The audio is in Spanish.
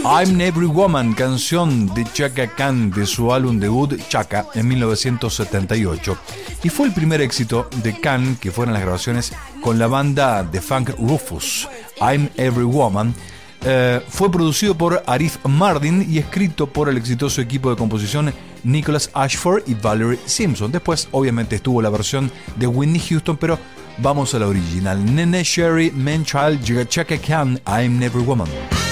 I'm Every Woman, canción de Chaka Khan de su álbum debut Chaka en 1978. Y fue el primer éxito de Khan, que fueron las grabaciones con la banda de funk Rufus. I'm Every Woman fue producido por Arif Mardin y escrito por el exitoso equipo de composición Nicholas Ashford y Valerie Simpson. Después, obviamente, estuvo la versión de Whitney Houston, pero vamos a la original. Nene Cherry, Manchild, Chaka Khan, I'm Every Woman.